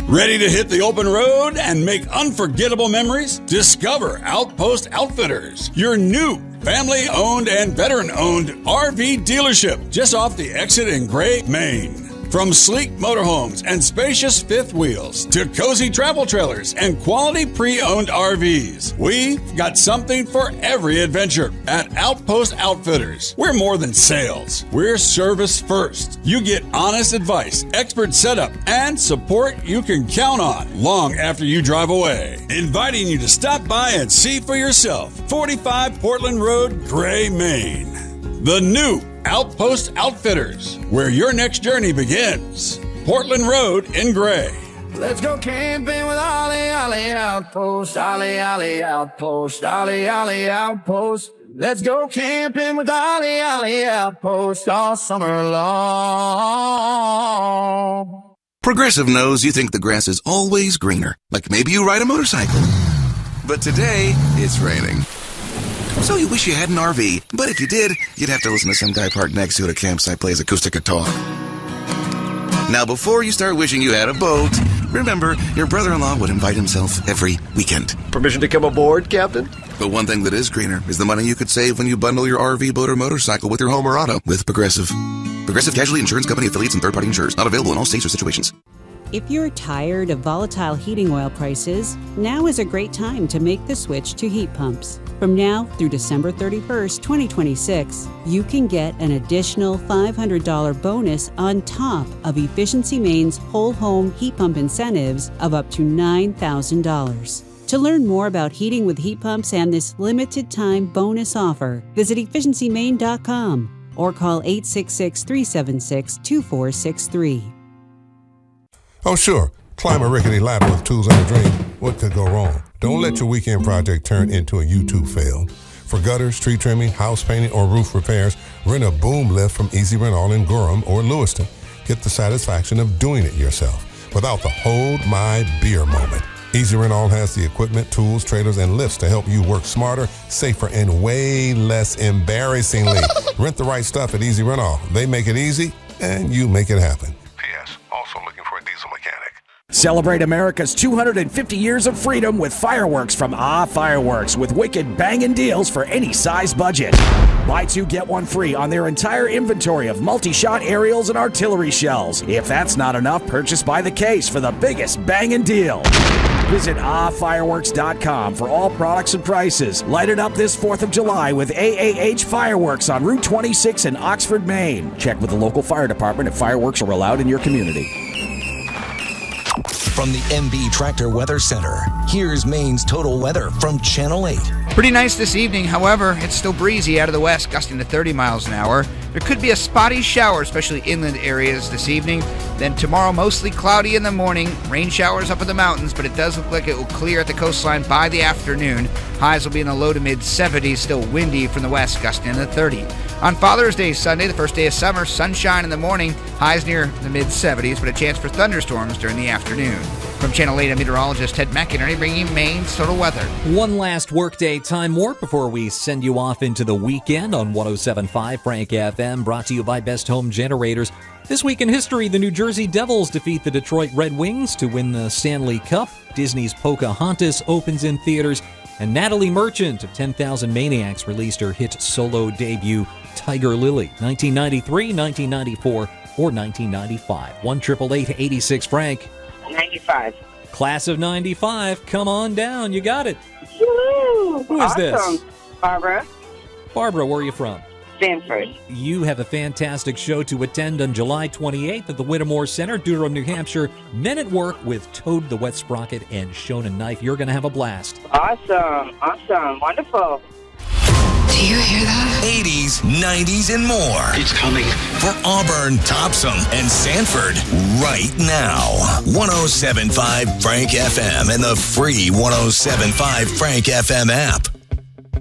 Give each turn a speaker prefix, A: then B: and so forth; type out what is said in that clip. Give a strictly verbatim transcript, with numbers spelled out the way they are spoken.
A: Ready to hit the open road and make unforgettable memories? Discover Outpost Outfitters, your new family-owned and veteran-owned R V dealership just off the exit in Gray, Maine. From sleek motorhomes and spacious fifth wheels to cozy travel trailers and quality pre-owned R Vs, we've got something for every adventure at Outpost Outfitters. We're more than sales. We're service first. You get honest advice, expert setup, and support you can count on long after you drive away. Inviting you to stop by and see for yourself. forty-five Portland Road, Gray, Maine. The new Outpost Outfitters, where your next journey begins. Portland Road in Gray.
B: Let's go camping with Ollie, Ollie Outpost, Ollie, Ollie Outpost, Ollie, Ollie Outpost. Let's go camping with Ollie, Ollie Outpost all summer long.
C: Progressive knows you think the grass is always greener, like maybe you ride a motorcycle. But today, it's raining. So you wish you had an R V, but if you did, you'd have to listen to some guy parked next to you at a campsite plays acoustic guitar. Now, before you start wishing you had a boat, remember, your brother-in-law would invite himself every weekend.
D: Permission to come aboard, Captain?
C: But one thing that is greener is the money you could save when you bundle your R V, boat, or motorcycle with your home or auto with Progressive. Progressive Casualty Insurance Company affiliates and third-party insurers. Not available in all states or situations.
E: If you're tired of volatile heating oil prices, now is a great time to make the switch to heat pumps. From now through December thirty-first, twenty twenty-six, you can get an additional five hundred dollars bonus on top of Efficiency Maine's whole home heat pump incentives of up to nine thousand dollars. To learn more about heating with heat pumps and this limited time bonus offer, visit efficiency maine dot com or call eight six six, three seven six, two four six three.
F: Oh, sure. Climb a rickety ladder with tools and a dream. What could go wrong? Don't let your weekend project turn into a YouTube fail. For gutters, tree trimming, house painting, or roof repairs, rent a boom lift from Easy Rent All in Gorham or Lewiston. Get the satisfaction of doing it yourself without the hold my beer moment. Easy Rent All has the equipment, tools, trailers, and lifts to help you work smarter, safer, and way less embarrassingly. Rent the right stuff at Easy Rent All. They make it easy, and you make it happen. P S. Also looking for a diesel mechanic.
G: Celebrate America's two hundred fifty years of freedom with fireworks from Ah Fireworks with wicked banging deals for any size budget. Buy two, get one free on their entire inventory of multi-shot aerials and artillery shells. If that's not enough, purchase by the case for the biggest banging deal. Visit ah fireworks dot com for all products and prices. Light it up this fourth of July with A A H Fireworks on Route twenty-six in Oxford, Maine. Check with the local fire department if fireworks are allowed in your community.
H: From the M B Tractor Weather Center, here's Maine's total weather from Channel eight.
I: Pretty nice this evening, however, it's still breezy out of the west, gusting to thirty miles an hour. There could be a spotty shower, especially inland areas this evening. Then tomorrow, mostly cloudy in the morning, rain showers up in the mountains, but it does look like it will clear at the coastline by the afternoon. Highs will be in the low to mid seventies, still windy from the west, gusting to thirty. On Father's Day Sunday, the first day of summer, sunshine in the morning, highs near the mid seventies, but a chance for thunderstorms during the afternoon. From Channel eight, meteorologist Ted McInerney bringing you Maine's total weather.
J: One last workday time warp before we send you off into the weekend on one oh seven point five Frank F M, brought to you by Best Home Generators. This week in history, the New Jersey Devils defeat the Detroit Red Wings to win the Stanley Cup. Disney's Pocahontas opens in theaters, and Natalie Merchant of ten thousand Maniacs released her hit solo debut, Tiger Lily, nineteen ninety-three, nineteen ninety-four, or nineteen ninety-five. one eight eight eight, eight six Frank.
K: ninety-five.
J: Class of ninety-five, come on down, you got it.
K: Woo!
J: Who is
K: awesome.
J: this?
K: Barbara.
J: Barbara, where are you from?
K: Stanford.
J: You have a fantastic show to attend on July twenty-eighth at the Whittemore Center, Durham, New Hampshire. Men at Work with Toad the Wet Sprocket and Shonen Knife. You're going to have a blast.
K: Awesome. Awesome. Wonderful.
H: Do you hear that? eighties, nineties, and more.
L: It's coming.
H: For Auburn, Topsom, and Sanford, right now. one oh seven point five Frank F M and the free one oh seven point five Frank F M app.